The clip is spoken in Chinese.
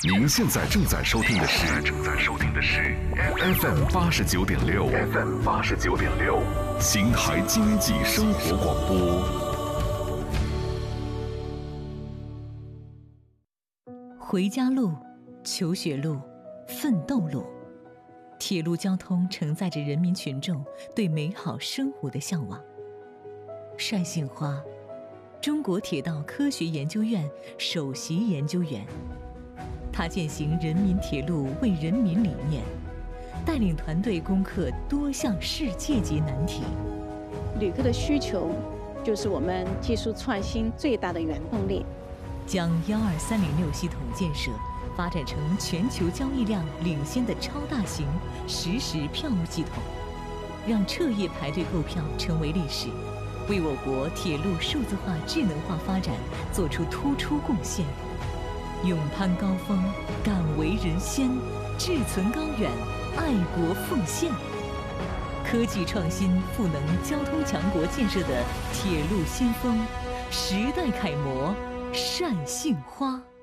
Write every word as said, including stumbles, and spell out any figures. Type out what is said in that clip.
您现在正在收听的是正在收听的是 F M 八十九点六 F M 八十九点六邢台经济生活广播。 回家路、求学路、奋斗路，铁路交通承载着人民群众对美好生活的向往。单杏花，中国铁道科学研究院首席研究员，他践行人民铁路为人民理念，带领团队攻克多项世界级难题。 旅客的需求就是我们技术创新最大的原动力。 将幺二三零六系统建设发展成全球交易量领先的超大型实时票务系统，让彻夜排队购票成为历史，为我国铁路数字化智能化发展做出突出贡献。勇攀高峰，敢为人先，志存高远，爱国奉献。科技创新赋能交通强国建设的铁路先锋，时代楷模单杏花。